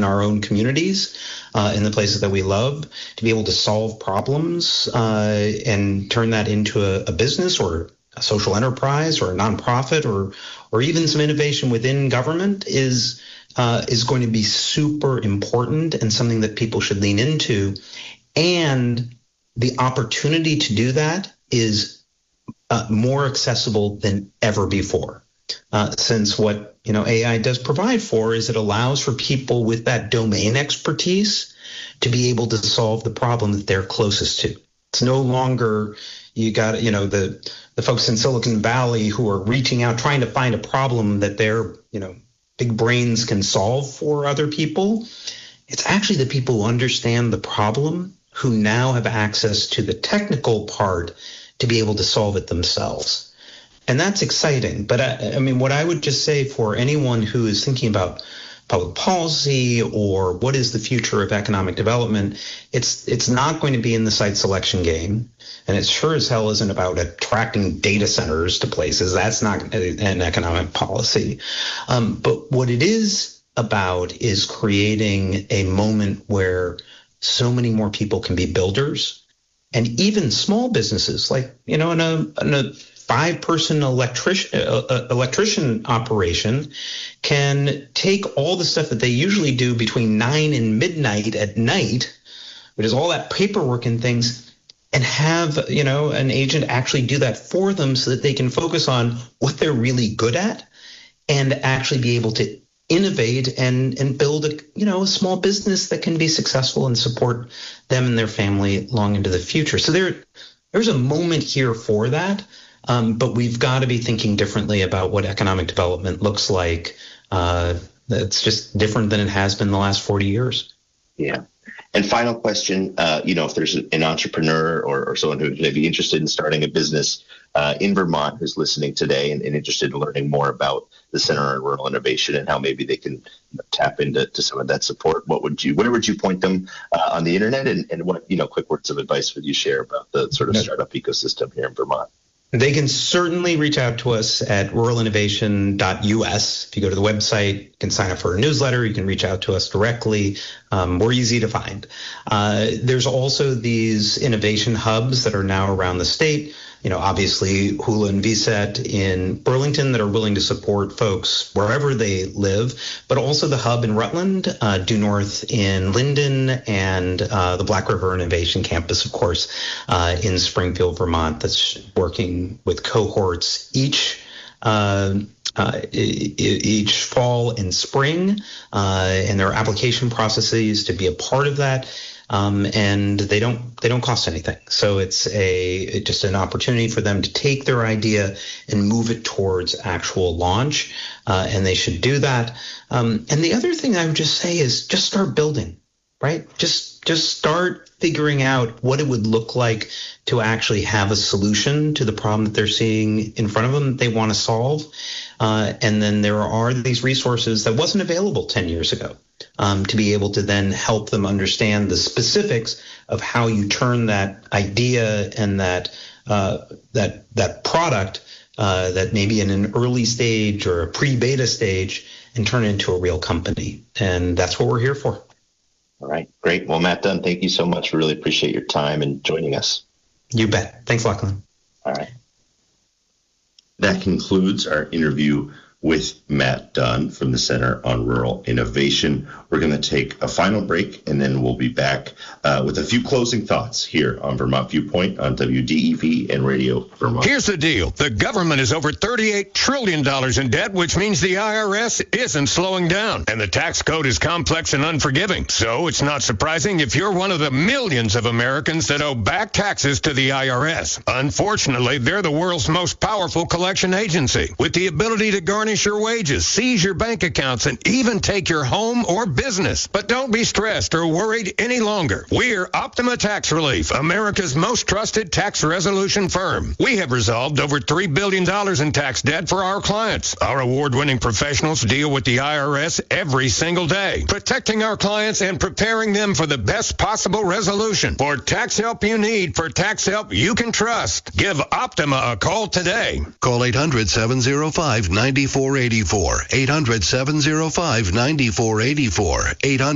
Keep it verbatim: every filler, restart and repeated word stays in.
our own communities, uh, in the places that we love, to be able to solve problems uh, and turn that into a, a business or a social enterprise or a nonprofit or or even some innovation within government is uh, is going to be super important and something that people should lean into. And the opportunity to do that is uh, more accessible than ever before. Uh, since what you know A I does provide for is it allows for people with that domain expertise to be able to solve the problem that they're closest to. It's no longer you got you know the the folks in Silicon Valley who are reaching out trying to find a problem that their you know big brains can solve for other people. It's actually the people who understand the problem who now have access to the technical part to be able to solve it themselves. And that's exciting. But I, I mean, what I would just say for anyone who is thinking about public policy or what is the future of economic development, it's it's not going to be in the site selection game. And it sure as hell isn't about attracting data centers to places. That's not an economic policy. Um, but what it is about is creating a moment where so many more people can be builders, and even small businesses like, you know, in a, in a five-person electrician uh, electrician operation can take all the stuff that they usually do between nine and midnight at night, which is all that paperwork and things, and have, you know, an agent actually do that for them so that they can focus on what they're really good at and actually be able to innovate and and build a you know a small business that can be successful and support them and their family long into the future. So there there's a moment here for that. Um, but we've got to be thinking differently about what economic development looks like. Uh, it's just different than it has been the last forty years. Yeah. And final question, uh, you know, if there's an entrepreneur or, or someone who may be interested in starting a business uh, in Vermont who's listening today and, and interested in learning more about the Center on Rural Innovation and how maybe they can tap into to some of that support, what would you, where would you point them uh, on the internet, and, and what, you know, quick words of advice would you share about the sort of startup ecosystem here in Vermont? They can certainly reach out to us at rural innovation dot U S. If you go to the website, you can sign up for a newsletter. You can reach out to us directly. Um, we're easy to find. Uh, there's also these innovation hubs that are now around the state. You know, obviously Hula and V SET in Burlington that are willing to support folks wherever they live, but also the hub in Rutland, uh, due north in Linden, and uh, the Black River Innovation Campus, of course, uh, in Springfield, Vermont, that's working with cohorts each uh, uh, each fall and spring, uh, and there are application processes to be a part of that. Um, and they don't they don't cost anything. So it's a it just an opportunity for them to take their idea and move it towards actual launch, uh, and they should do that. Um, and the other thing I would just say is just start building, right? Just just start figuring out what it would look like to actually have a solution to the problem that they're seeing in front of them that they want to solve. Uh, and then there are these resources that wasn't available ten years ago. Um, to be able to then help them understand the specifics of how you turn that idea and that uh, that that product uh, that maybe in an early stage or a pre-beta stage and turn it into a real company. And that's what we're here for. All right, great. Well, Matt Dunn, thank you so much. We really appreciate your time and joining us. You bet. Thanks, Lachlan. All right. That concludes our interview with Matt Dunn from the Center on Rural Innovation. We're going to take a final break, and then we'll be back uh, with a few closing thoughts here on Vermont Viewpoint on W D E V and Radio Vermont. Here's the deal. The government is over thirty-eight trillion dollars in debt, which means the I R S isn't slowing down. And the tax code is complex and unforgiving. So it's not surprising if you're one of the millions of Americans that owe back taxes to the I R S. Unfortunately, they're the world's most powerful collection agency, with the ability to garnish your wages, seize your bank accounts, and even take your home or business. But don't be stressed or worried any longer. We're Optima Tax Relief, America's most trusted tax resolution firm. We have resolved over three billion dollars in tax debt for our clients. Our award-winning professionals deal with the I R S every single day, protecting our clients and preparing them for the best possible resolution. For tax help you need, for tax help you can trust, give Optima a call today. Call eight hundred, seven oh five, nine four eight four, eight hundred, seven oh five, nine four eight four, eight hundred